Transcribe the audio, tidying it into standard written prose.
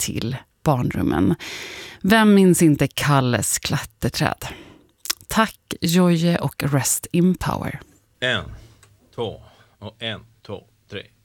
till barnrummen. Vem minns inte Kalles klätterträd? Tack Joje och Rest in Power. 1, 2 och 1, 2, 3.